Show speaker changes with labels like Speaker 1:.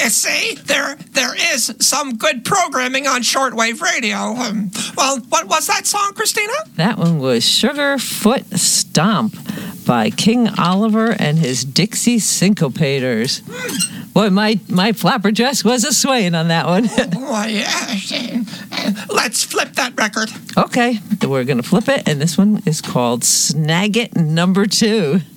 Speaker 1: You see, there is some good programming on shortwave radio. Well, what was that song, Christina?
Speaker 2: That one was Sugarfoot Stomp by King Oliver and his Dixie Syncopators. Boy, my flapper dress was a swaying on that one.
Speaker 1: Oh, yeah. Let's flip that record.
Speaker 2: Okay, we're going to flip it, and this one is called Snag It Number 2.